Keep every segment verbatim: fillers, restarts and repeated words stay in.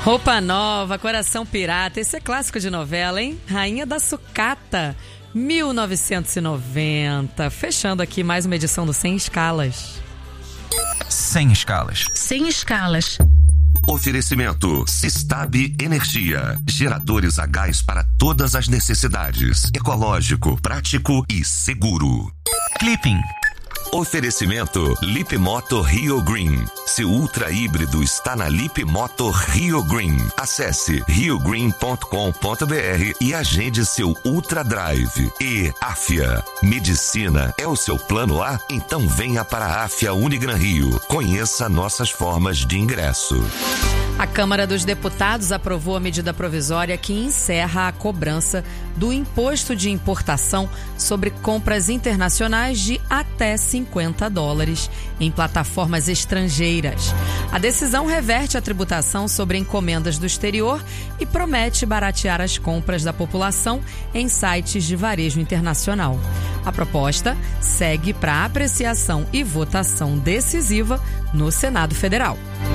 Roupa nova, coração pirata, esse é clássico de novela, hein? Rainha da Sucata, mil novecentos e noventa. Fechando aqui mais uma edição do Sem Escalas. Sem Escalas. Sem Escalas. Oferecimento Sistab Energia. Geradores a gás para todas as necessidades. Ecológico, prático e seguro. Clipping. Oferecimento Lip Moto Rio Green. Seu ultra híbrido está na Lip Moto Rio Green. Acesse rio green ponto com ponto b r e agende seu Ultra Drive. E Afia. Medicina é o seu plano A? Então venha para a Afia Unigran Rio. Conheça nossas formas de ingresso. A Câmara dos Deputados aprovou a medida provisória que encerra a cobrança do imposto de importação sobre compras internacionais de até cinquenta dólares em plataformas estrangeiras. A decisão reverte a tributação sobre encomendas do exterior e promete baratear as compras da população em sites de varejo internacional. A proposta segue para apreciação e votação decisiva no Senado Federal.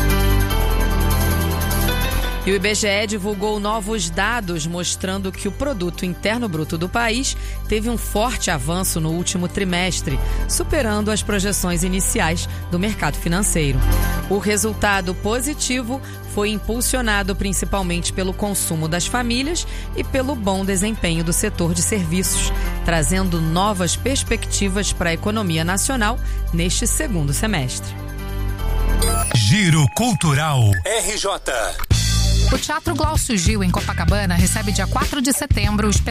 E o I B G E divulgou novos dados mostrando que o Produto Interno Bruto do país teve um forte avanço no último trimestre, superando as projeções iniciais do mercado financeiro. O resultado positivo foi impulsionado principalmente pelo consumo das famílias e pelo bom desempenho do setor de serviços, trazendo novas perspectivas para a economia nacional neste segundo semestre. Giro Cultural R J. O Teatro Glaucio Gil, em Copacabana, recebe dia quatro de setembro o espetáculo